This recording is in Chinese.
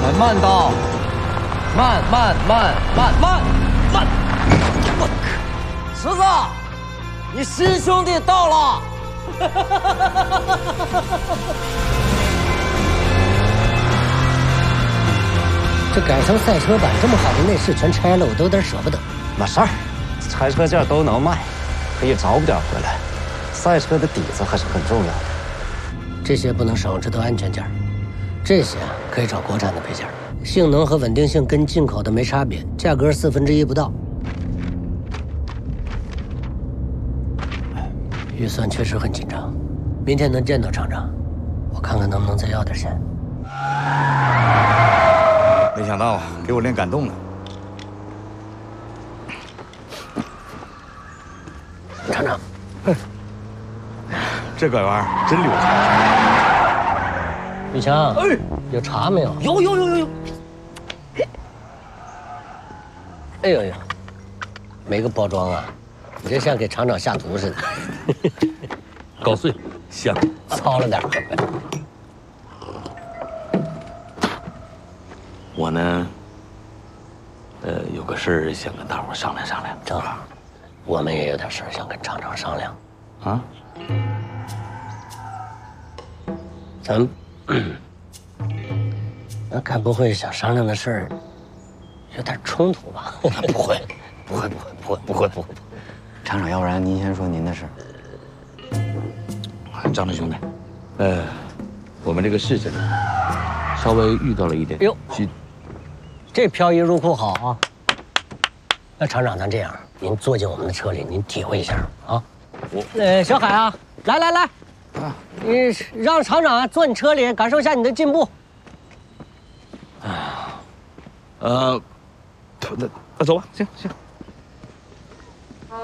慢到，慢。我靠，池子，你师兄弟到了。 这改成赛车版这么好的内饰全拆了，我都有点舍不得。 没事儿，拆车件都能卖，可以找补点回来。赛车的底子还是很重要的。 这些不能少，这都安全件，这些可以找国产的配件，性能和稳定性跟进口的没差别，价格1/4不到。预算确实很紧张，明天能见到厂长，我看看能不能再要点钱。 没想到给我练感动了。 厂长， 这拐弯真流畅。 宇强，有茶没有？ 有。 哎呦呦，没个包装啊，你这像给厂长下毒似的。 高碎香， 糙了点。 我呢，有个事儿想跟大伙商量商量。 正好，我们也有点事儿想跟厂长商量。 啊？ 咱那该不会想商量的事儿有点冲突吧？ 不会。 厂长，要不然您先说您的事。 张大兄弟，我们这个事情稍微遇到了一点哟，这漂移入库好啊！那厂长，咱这样，您坐进我们的车里，您体会一下啊。小海啊，来，啊，你让厂长坐你车里，感受一下你的进步。 那走吧，行。